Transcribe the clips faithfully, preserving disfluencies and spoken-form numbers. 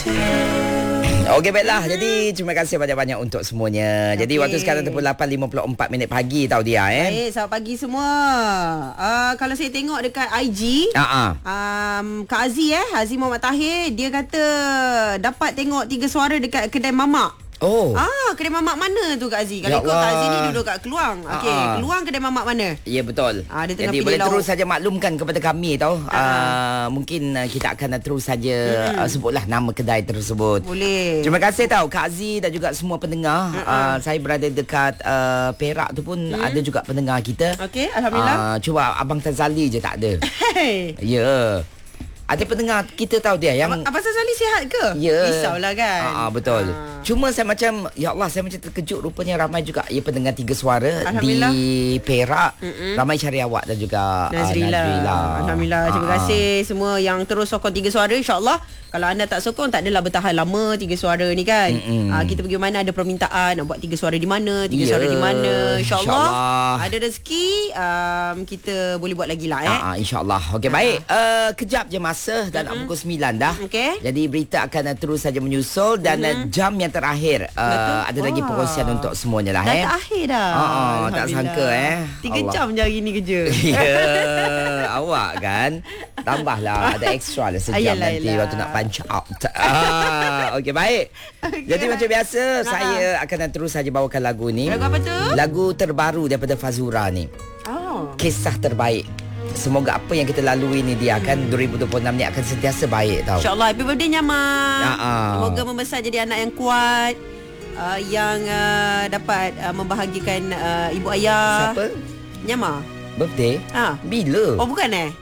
Okey, baiklah. Jadi terima kasih banyak-banyak untuk semuanya. Okay. Jadi waktu sekarang pukul lapan lima puluh empat minit pagi tau dia eh. Baik, selamat pagi semua. Uh, kalau saya tengok dekat I G, uh-uh. um, Kak Aziz eh, Aziz Muhammad Tahir, dia kata dapat tengok tiga suara dekat kedai mamak. Oh. Ah, kedai mamak mana tu Kak Aziz? Kalau ya ikut Kak Aziz ni duduk kat Keluang. Okey, Keluang kedai mamak mana? Ya, betul. Ah, jadi boleh lauk. Terus saja maklumkan kepada kami tau. Ah. Uh, mungkin uh, kita akan uh, terus saja hmm. uh, sebutlah nama kedai tersebut. Boleh. Terima kasih tau Kak Aziz dan juga semua pendengar. Hmm. Uh, saya berada dekat uh, Perak tu pun hmm. ada juga pendengar kita. Okey, alhamdulillah. Uh, cuba Abang Tazali je tak ada. Hey. Ya. Yeah. Ada pendengar kita tahu dia yang Abang Tazali sihat ke? Ya. Risaulah kan. Ah, betul. Ah. Cuma saya macam ya Allah, saya macam terkejut rupanya ramai juga ya pendengar tiga suara di Perak. Mm-mm. Ramai cari awak dan juga Nazrila. Uh, Nazrila. Alhamdulillah. Terima kasih semua yang terus sokong tiga suara. InsyaAllah kalau anda tak sokong, tak adalah bertahan lama tiga suara ni kan. Uh, kita pergi mana ada permintaan nak buat tiga suara di mana, tiga yeah. suara di mana. InsyaAllah Insya ada rezeki, um, kita boleh buat lagi lah eh. Uh, InsyaAllah. Okey, uh. baik. Uh, kejap je masa dan mm-hmm. pukul sembilan dah. Okay. Jadi berita akan uh, terus saja menyusul dan mm-hmm. uh, jam yang terakhir uh, ada lagi perkongsian untuk semuanya lah. Dah eh. terakhir dah. Uh, tak sangka eh. Tiga Allah. jam je hari ni kerja. Ya, yeah, awak kan. Tambahlah ada extra lah sejam ayalah, nanti ayalah. Waktu nak punch out. Ah, okey, baik. Okay. Jadi macam biasa nah. saya akan terus saja bawakan lagu ni. Lagu apa tu? Lagu terbaru daripada Fazura ni. Oh. Kisah terbaik. Semoga apa yang kita lalui ni dia akan hmm. dua ribu dua puluh enam ni akan sentiasa baik tau. InsyaAllah. Happy birthday Nyama. Uh-uh. Semoga membesar jadi anak yang kuat, uh, yang uh, dapat uh, membahagikan uh, ibu ayah. Siapa? Nyama. Birthday? Ha. Bila? Oh, bukan eh?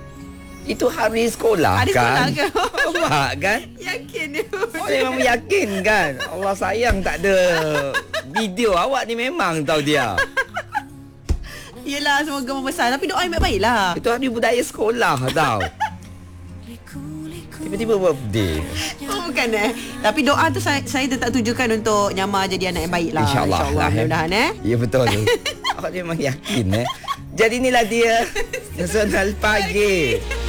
Itu hari sekolah hari kan? Hari sekolah ke? Nampak kan? Yakin dia. Oh, memang yakin kan? Allah sayang tak ada video awak ni memang tahu dia. Yelah, semoga membesar. Tapi doa yang baik-baik lah. Itu hari budaya sekolah tau. Tiba-tiba birthday. Oh, bukan eh. Tapi doa tu saya, saya tetap tujukan untuk Nyama jadi anak yang baik lah. InsyaAllah. InsyaAllah. Mudah-mudahan eh. Ya, betul. Awak memang yakin eh. Jadi inilah dia Nasional Pagi.